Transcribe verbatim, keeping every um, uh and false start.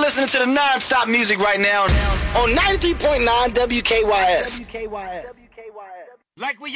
listening to the non-stop music right now on ninety-three point nine W K Y S. Like we